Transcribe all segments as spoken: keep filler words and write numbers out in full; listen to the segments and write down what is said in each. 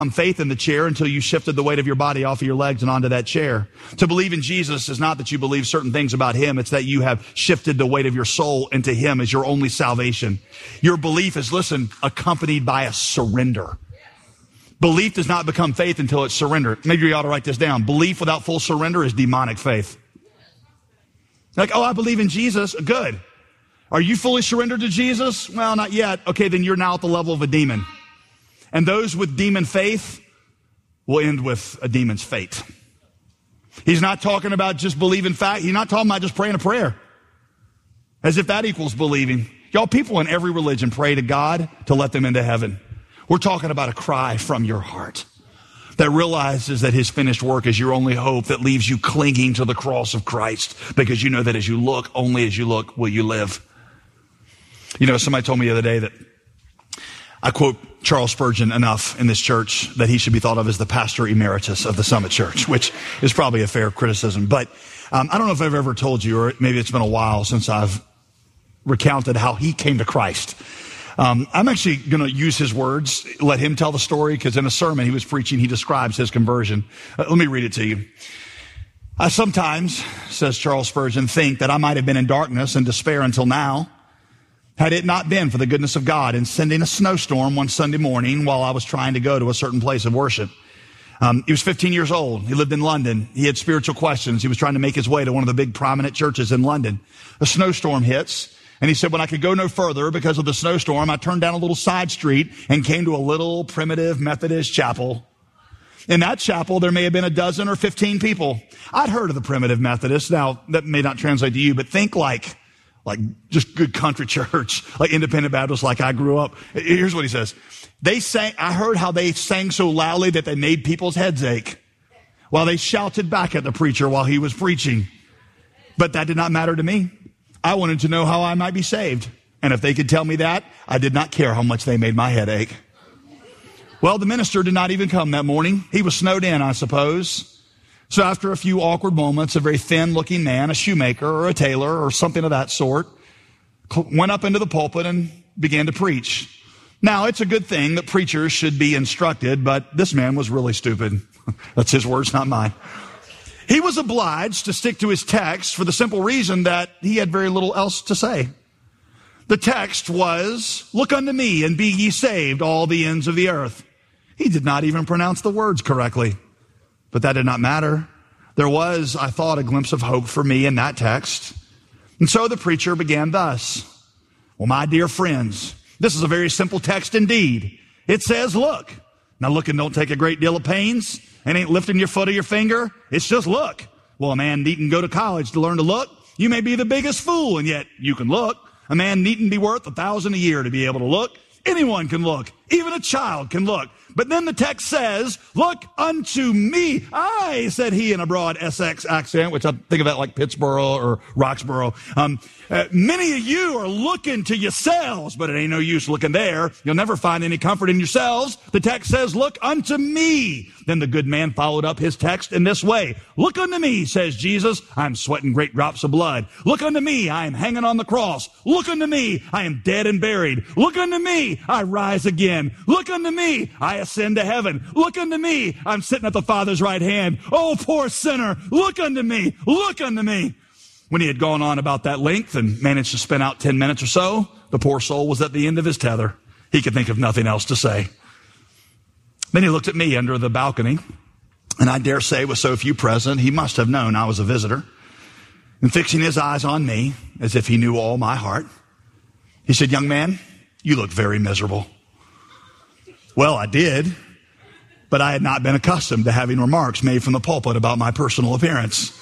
faith in the chair until you shifted the weight of your body off of your legs and onto that chair. To believe in Jesus is not that you believe certain things about him. It's that you have shifted the weight of your soul into him as your only salvation. Your belief is, listen, accompanied by a surrender. Belief does not become faith until it's surrendered. Maybe you ought to write this down. Belief without full surrender is demonic faith. Like, oh, I believe in Jesus. Good. Are you fully surrendered to Jesus? Well, not yet. Okay, then you're now at the level of a demon. And those with demon faith will end with a demon's fate. He's not talking about just believing fact. He's not talking about just praying a prayer. As if that equals believing. Y'all, people in every religion pray to God to let them into heaven. We're talking about a cry from your heart that realizes that his finished work is your only hope, that leaves you clinging to the cross of Christ because you know that as you look, only as you look will you live. You know, somebody told me the other day that I quote Charles Spurgeon enough in this church that he should be thought of as the pastor emeritus of the Summit Church, which is probably a fair criticism. But um, I don't know if I've ever told you, or maybe it's been a while since I've recounted how he came to Christ. Um, I'm actually going to use his words, let him tell the story, because in a sermon he was preaching, he describes his conversion. Uh, let me read it to you. I sometimes, says Charles Spurgeon, think that I might have been in darkness and despair until now, had it not been for the goodness of God in sending a snowstorm one Sunday morning while I was trying to go to a certain place of worship. Um, he was fifteen years old. He lived in London. He had spiritual questions. He was trying to make his way to one of the big prominent churches in London. A snowstorm hits, and he said, when I could go no further because of the snowstorm, I turned down a little side street and came to a little primitive Methodist chapel. In that chapel, there may have been a dozen or fifteen people. I'd heard of the primitive Methodists. Now, that may not translate to you, but think like Like just good country church, like independent Baptist, like I grew up. Here's what he says. They sang, I heard how they sang so loudly that they made people's heads ache while they shouted back at the preacher while he was preaching. But that did not matter to me. I wanted to know how I might be saved. And if they could tell me that, I did not care how much they made my head ache. Well, the minister did not even come that morning. He was snowed in, I suppose. So after a few awkward moments, a very thin-looking man, a shoemaker or a tailor or something of that sort, went up into the pulpit and began to preach. Now, it's a good thing that preachers should be instructed, but this man was really stupid. That's his words, not mine. He was obliged to stick to his text for the simple reason that he had very little else to say. The text was, "Look unto me and be ye saved, all the ends of the earth." He did not even pronounce the words correctly. But that did not matter. There was, I thought, a glimpse of hope for me in that text. And so the preacher began thus. Well, my dear friends, this is a very simple text indeed. It says, look. Now look, and don't take a great deal of pains. It ain't lifting your foot or your finger. It's just look. Well, a man needn't go to college to learn to look. You may be the biggest fool, and yet you can look. A man needn't be worth a thousand a year to be able to look. Anyone can look. Even a child can look. But then the text says, look unto me. I, said he in a broad Essex accent, which I think of that like Pittsburgh or Roxborough. Um, uh, many of you are looking to yourselves, but it ain't no use looking there. You'll never find any comfort in yourselves. The text says, look unto me. Then the good man followed up his text in this way. Look unto me, says Jesus. I'm sweating great drops of blood. Look unto me. I am hanging on the cross. Look unto me. I am dead and buried. Look unto me. I rise again. Look unto me. I ascend to heaven. Look unto me. I'm sitting at the Father's right hand. Oh, poor sinner. Look unto me. Look unto me. When he had gone on about that length and managed to spin out ten minutes or so, the poor soul was at the end of his tether. He could think of nothing else to say. Then he looked at me under the balcony, and I dare say with so few present, he must have known I was a visitor. And fixing his eyes on me, as if he knew all my heart, he said, young man, you look very miserable. Well, I did, but I had not been accustomed to having remarks made from the pulpit about my personal appearance.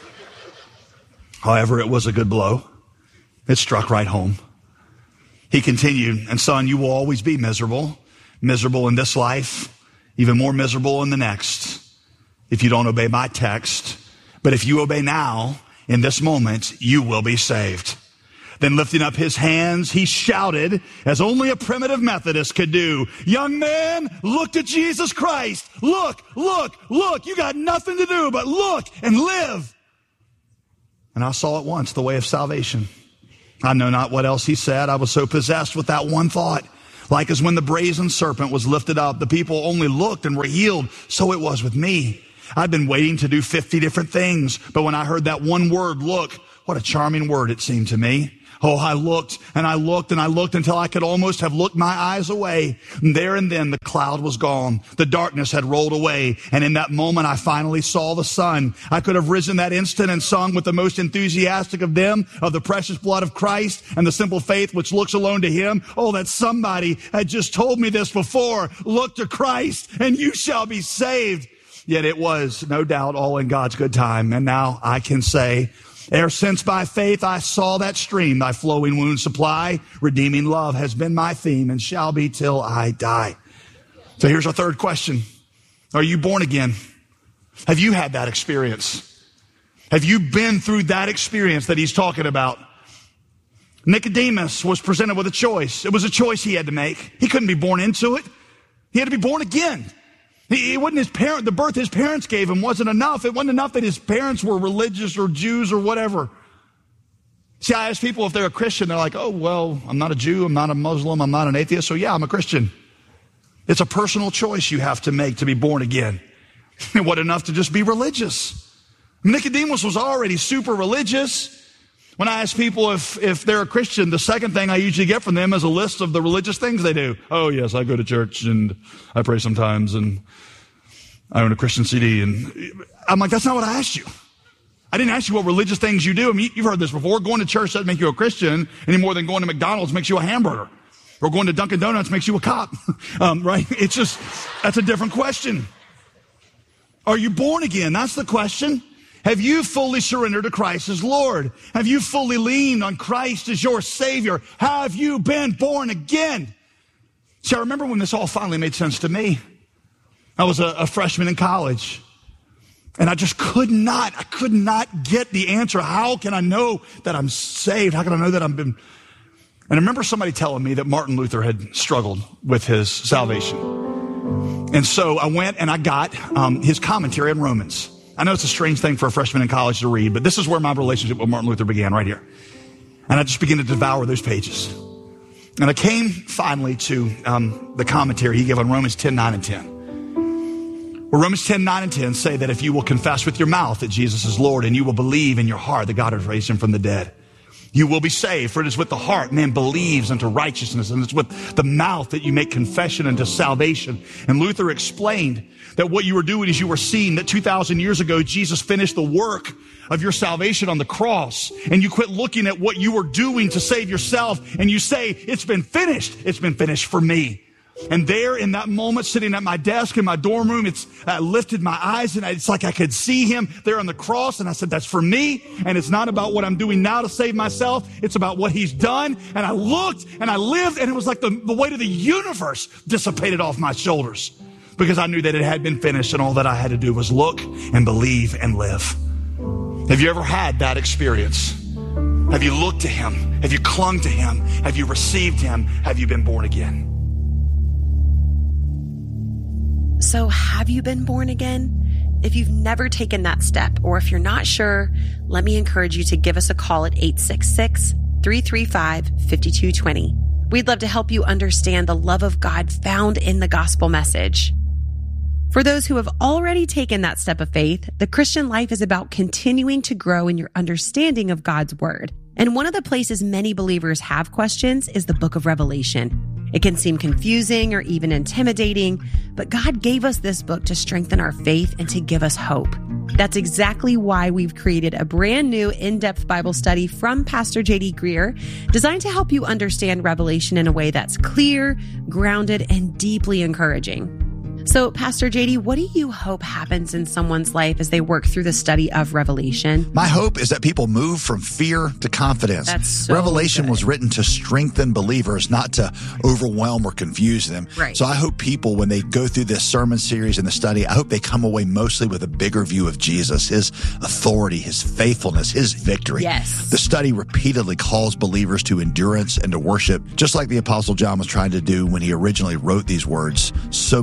However, it was a good blow. It struck right home. He continued, and son, you will always be miserable, miserable in this life, even more miserable in the next, if you don't obey my text. But if you obey now, in this moment, you will be saved. Then lifting up his hands, he shouted, as only a primitive Methodist could do, young man, look to Jesus Christ. Look, look, look. You got nothing to do but look and live. And I saw at once the way of salvation. I know not what else he said. I was so possessed with that one thought. Like as when the brazen serpent was lifted up, the people only looked and were healed. So it was with me. I'd been waiting to do fifty different things. But when I heard that one word, look, what a charming word it seemed to me. Oh, I looked and I looked and I looked until I could almost have looked my eyes away. And there and then the cloud was gone. The darkness had rolled away. And in that moment, I finally saw the sun. I could have risen that instant and sung with the most enthusiastic of them of the precious blood of Christ and the simple faith which looks alone to him. Oh, that somebody had just told me this before. Look to Christ and you shall be saved. Yet it was no doubt all in God's good time. And now I can say, ere since by faith I saw that stream, thy flowing wound supply, redeeming love has been my theme and shall be till I die. So here's our third question. Are you born again? Have you had that experience? Have you been through that experience that he's talking about? Nicodemus was presented with a choice. It was a choice he had to make. He couldn't be born into it. He had to be born again. It wasn't his parent, the birth his parents gave him wasn't enough. It wasn't enough that his parents were religious or Jews or whatever. See, I ask people if they're a Christian, they're like, oh, well, I'm not a Jew, I'm not a Muslim, I'm not an atheist, so yeah, I'm a Christian. It's a personal choice you have to make to be born again. It wasn't enough to just be religious. Nicodemus was already super religious. When I ask people if, if they're a Christian, the second thing I usually get from them is a list of the religious things they do. Oh, yes, I go to church and I pray sometimes and I own a Christian C D. And I'm like, that's not what I asked you. I didn't ask you what religious things you do. I mean, you've heard this before. Going to church doesn't make you a Christian any more than going to McDonald's makes you a hamburger. Or going to Dunkin' Donuts makes you a cop. um, right? It's just, that's a different question. Are you born again? That's the question. Have you fully surrendered to Christ as Lord? Have you fully leaned on Christ as your Savior? Have you been born again? See, I remember when this all finally made sense to me. I was a, a freshman in college. And I just could not, I could not get the answer. How can I know that I'm saved? How can I know that I've been... And I remember somebody telling me that Martin Luther had struggled with his salvation. And so I went and I got um, his commentary on Romans. I know it's a strange thing for a freshman in college to read, but this is where my relationship with Martin Luther began, right here. And I just began to devour those pages. And I came finally to um, the commentary he gave on Romans ten, nine, and ten. Where Romans ten, nine, and ten say that if you will confess with your mouth that Jesus is Lord and you will believe in your heart that God has raised him from the dead, you will be saved. For it is with the heart man believes unto righteousness, and it's with the mouth that you make confession unto salvation. And Luther explained that what you were doing is you were seeing that two thousand years ago, Jesus finished the work of your salvation on the cross. And you quit looking at what you were doing to save yourself. And you say, it's been finished. It's been finished for me. And there in that moment, sitting at my desk in my dorm room, it's, I lifted my eyes and it's like I could see him there on the cross. And I said, that's for me. And it's not about what I'm doing now to save myself. It's about what he's done. And I looked and I lived, and it was like the, the weight of the universe dissipated off my shoulders, because I knew that it had been finished and all that I had to do was look and believe and live. Have you ever had that experience? Have you looked to him? Have you clung to him? Have you received him? Have you been born again? So have you been born again? If you've never taken that step, or if you're not sure, let me encourage you to give us a call at eight six six, three three five, five two two zero. We'd love to help you understand the love of God found in the gospel message. For those who have already taken that step of faith, the Christian life is about continuing to grow in your understanding of God's word. And one of the places many believers have questions is the book of Revelation. It can seem confusing or even intimidating, but God gave us this book to strengthen our faith and to give us hope. That's exactly why we've created a brand new in-depth Bible study from Pastor J D Greear, designed to help you understand Revelation in a way that's clear, grounded, and deeply encouraging. So, Pastor J D, what do you hope happens in someone's life as they work through the study of Revelation? My hope is that people move from fear to confidence. That's so Revelation good. was written to strengthen believers, not to overwhelm or confuse them. Right. So I hope people, when they go through this sermon series and the study, I hope they come away mostly with a bigger view of Jesus, his authority, his faithfulness, his victory. Yes. The study repeatedly calls believers to endurance and to worship, just like the Apostle John was trying to do when he originally wrote these words so many years ago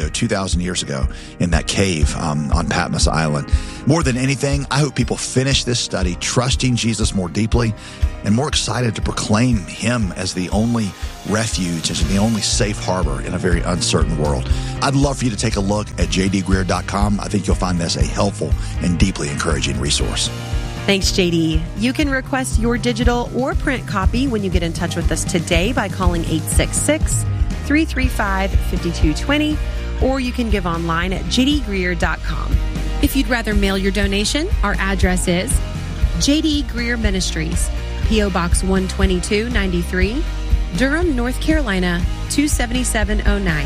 ago, two thousand years ago, in that cave um, on Patmos Island. More than anything, I hope people finish this study trusting Jesus more deeply and more excited to proclaim him as the only refuge, as the only safe harbor in a very uncertain world. I'd love for you to take a look at j d greer dot com. I think you'll find this a helpful and deeply encouraging resource. Thanks, J D. You can request your digital or print copy when you get in touch with us today by calling eight six six, three three five, five two two zero, or you can give online at j d greer dot com. If you'd rather mail your donation, our address is J D Greer Ministries, P O Box one twenty-two ninety-three, Durham, North Carolina, two seven seven oh nine.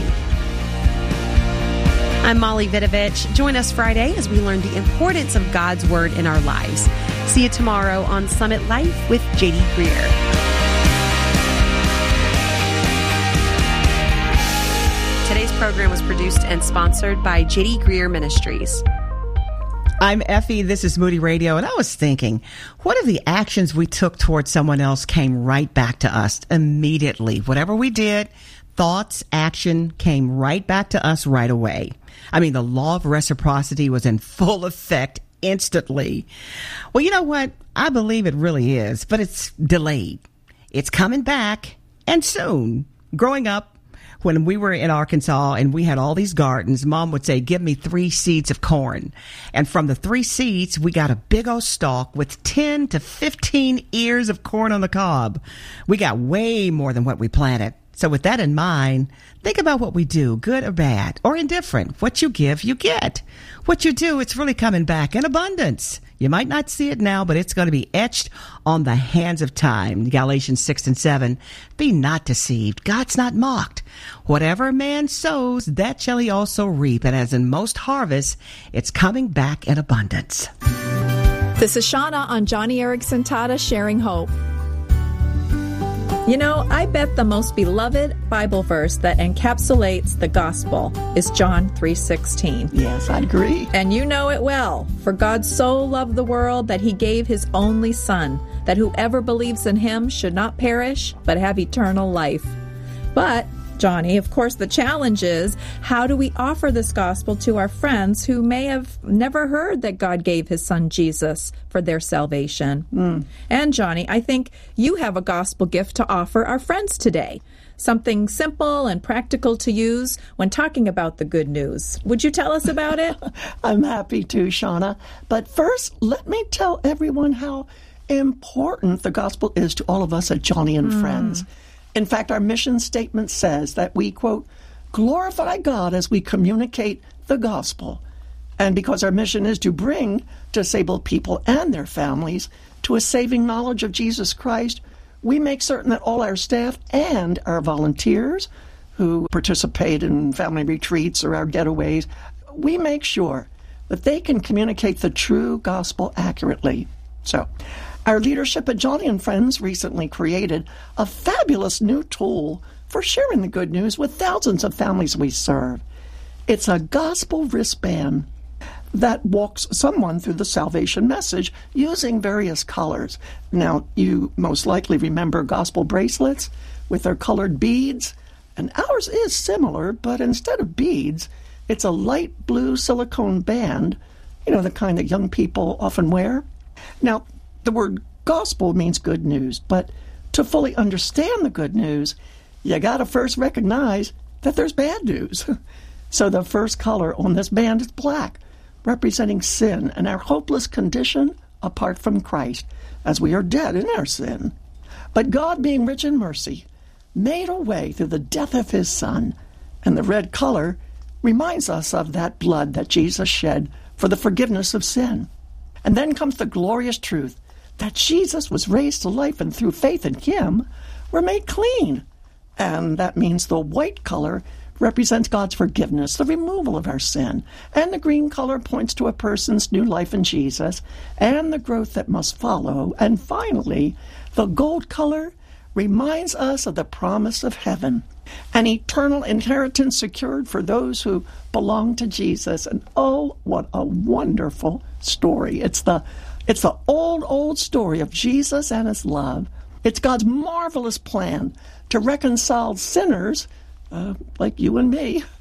I'm Molly Vidovich. Join us Friday as we learn the importance of God's Word in our lives. See you tomorrow on Summit Life with J D Greer. Today's program was produced and sponsored by J D Greer Ministries. I'm Effie. This is Moody Radio. And I was thinking, what if the actions we took towards someone else came right back to us immediately? Whatever we did, thoughts, action came right back to us right away. I mean, the law of reciprocity was in full effect instantly. Well, you know what? I believe it really is, but it's delayed. It's coming back, and soon. Growing up, when we were in Arkansas and we had all these gardens, Mom would say, give me three seeds of corn. And from the three seeds, we got a big old stalk with ten to fifteen ears of corn on the cob. We got way more than what we planted. So with that in mind, think about what we do, good or bad, or indifferent. What you give, you get. What you do, it's really coming back in abundance. You might not see it now, but it's going to be etched on the hands of time. Galatians six and seven, be not deceived. God's not mocked. Whatever a man sows, that shall he also reap. And as in most harvests, it's coming back in abundance. This is Shauna on Johnny Erickson Tata Sharing Hope. You know, I bet the most beloved Bible verse that encapsulates the gospel is John three sixteen. Yes, I agree. And you know it well. For God so loved the world that he gave his only Son, that whoever believes in him should not perish, but have eternal life. But, Johnny, of course, the challenge is, how do we offer this gospel to our friends who may have never heard that God gave his Son Jesus for their salvation? Mm. And, Johnny, I think you have a gospel gift to offer our friends today. Something simple and practical to use when talking about the good news. Would you tell us about it? I'm happy to, Shauna. But first, let me tell everyone how important the gospel is to all of us at Johnny and mm. Friends. In fact, our mission statement says that we, quote, glorify God as we communicate the gospel. And because our mission is to bring disabled people and their families to a saving knowledge of Jesus Christ, we make certain that all our staff and our volunteers who participate in family retreats or our getaways, we make sure that they can communicate the true gospel accurately. So, our leadership at Johnny and Friends recently created a fabulous new tool for sharing the good news with thousands of families we serve. It's a gospel wristband that walks someone through the salvation message using various colors. Now, you most likely remember gospel bracelets with their colored beads, and ours is similar, but instead of beads, it's a light blue silicone band, you know, the kind that young people often wear. Now, the word gospel means good news, but to fully understand the good news, you got to first recognize that there's bad news. So the first color on this band is black, representing sin and our hopeless condition apart from Christ, as we are dead in our sin. But God, being rich in mercy, made a way through the death of his Son, and the red color reminds us of that blood that Jesus shed for the forgiveness of sin. And then comes the glorious truth that Jesus was raised to life, and through faith in him, we're made clean. And that means the white color represents God's forgiveness, the removal of our sin. And the green color points to a person's new life in Jesus and the growth that must follow. And finally, the gold color reminds us of the promise of heaven, an eternal inheritance secured for those who belong to Jesus. And oh, what a wonderful story. It's the It's the old, old story of Jesus and his love. It's God's marvelous plan to reconcile sinners, uh, like you and me,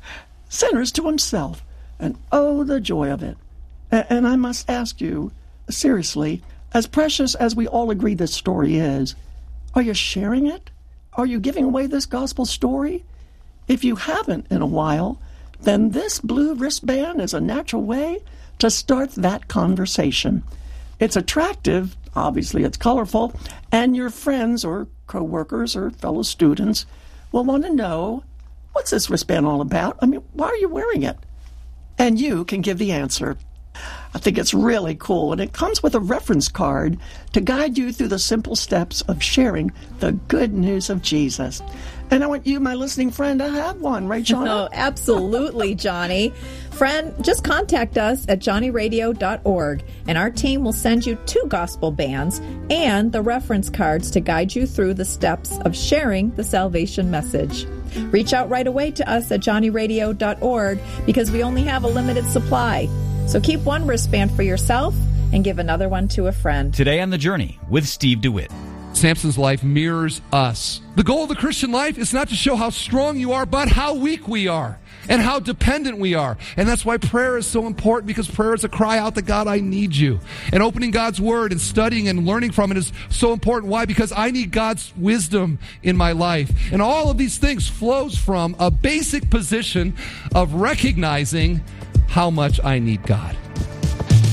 sinners to himself. And oh, the joy of it. A- and I must ask you, seriously, as precious as we all agree this story is, are you sharing it? Are you giving away this gospel story? If you haven't in a while, then this blue wristband is a natural way to start that conversation. It's attractive, obviously it's colorful, and your friends or co-workers or fellow students will want to know, what's this wristband all about? I mean, why are you wearing it? And you can give the answer. I think it's really cool, and it comes with a reference card to guide you through the simple steps of sharing the good news of Jesus. And I want you, my listening friend, to have one, right, Shauna? Oh, absolutely, Johnny. Friend, just contact us at johnny radio dot org, and our team will send you two gospel bands and the reference cards to guide you through the steps of sharing the salvation message. Reach out right away to us at johnny radio dot org because we only have a limited supply. So keep one wristband for yourself and give another one to a friend. Today on The Journey with Steve DeWitt. Samson's life mirrors us. The goal of the Christian life is not to show how strong you are, but how weak we are and how dependent we are. And that's why prayer is so important, because prayer is a cry out to God, I need you. And opening God's word and studying and learning from it is so important. Why? Because I need God's wisdom in my life. And all of these things flows from a basic position of recognizing how much I need God.